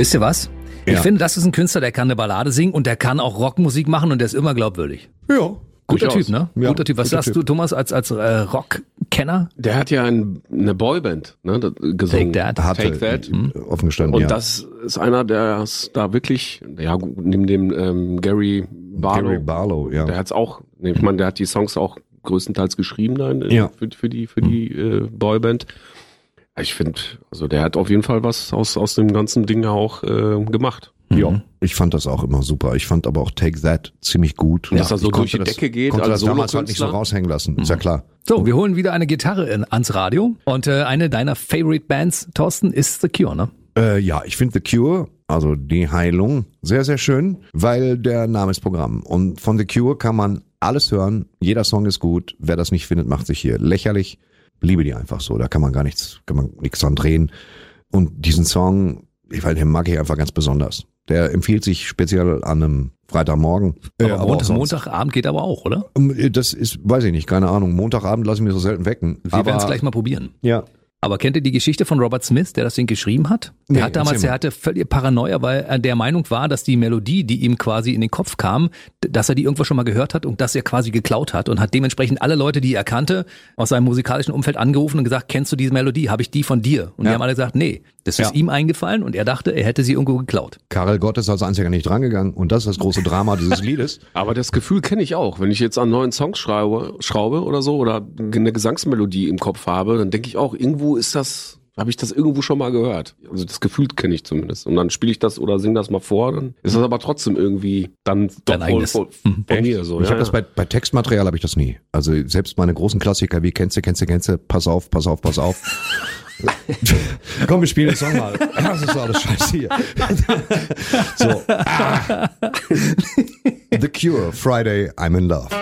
Wisst ihr was? Ich finde, das ist ein Künstler, der kann eine Ballade singen und der kann auch Rockmusik machen und der ist immer glaubwürdig. Ja. Guter Typ, ne? Ja, guter Typ. Was sagst du, Thomas, als Rockkenner? Der hat ja eine Boyband, ne, gesungen. Take That. Take That. Offen gestanden, Und ja. das ist einer, der ist da wirklich, ja, neben dem Gary Barlow, ja. der hat's auch, ich meine, der hat die Songs auch größtenteils geschrieben dann für die Boyband. Ich finde, also der hat auf jeden Fall was aus dem ganzen Ding auch gemacht. Ja, ich fand das auch immer super. Ich fand aber auch Take That ziemlich gut. Und dass er so Ich durch die konnte Decke geht konnte als das damals halt nicht so Solokünstler. raushängen lassen, ist ja klar. So, wir holen wieder eine Gitarre ans Radio und eine deiner Favorite Bands, Thorsten, ist The Cure, ne? Ja, ich finde The Cure, also die Heilung, sehr, sehr schön, weil der Name ist Programm. Und von The Cure kann man alles hören, jeder Song ist gut. Wer das nicht findet, macht sich hier lächerlich. Liebe die einfach so, da kann man nichts dran drehen. Und diesen Song, den mag ich einfach ganz besonders. Der empfiehlt sich speziell an einem Freitagmorgen. Aber Montagabend geht aber auch, oder? Das ist, weiß ich nicht, keine Ahnung. Montagabend lasse ich mich so selten wecken. Wir werden es gleich mal probieren. Ja. Aber kennt ihr die Geschichte von Robert Smith, der das Ding geschrieben hat? Der hatte völlig Paranoia, weil er der Meinung war, dass die Melodie, die ihm quasi in den Kopf kam, dass er die irgendwo schon mal gehört hat und dass er quasi geklaut hat und hat dementsprechend alle Leute, die er kannte, aus seinem musikalischen Umfeld angerufen und gesagt, kennst du diese Melodie? Habe ich die von dir? Und die haben alle gesagt, nee, das ist ihm eingefallen und er dachte, er hätte sie irgendwo geklaut. Karel Gott ist als einziger nicht drangegangen und das ist das große Drama dieses Liedes. Aber das Gefühl kenne ich auch. Wenn ich jetzt an neuen Songs schraube oder so oder eine Gesangsmelodie im Kopf habe, dann denke ich auch, irgendwo habe ich das irgendwo schon mal gehört. Also das Gefühl kenne ich zumindest. Und dann spiele ich das oder singe das mal vor, dann ist das aber trotzdem irgendwie dann doch voll von mir. So. Ich habe das bei Textmaterial habe ich das nie. Also selbst meine großen Klassiker wie kennst du, pass auf. Komm, wir spielen den Song mal. Das ist alles scheiße hier. So. The Cure, Friday, I'm in Love.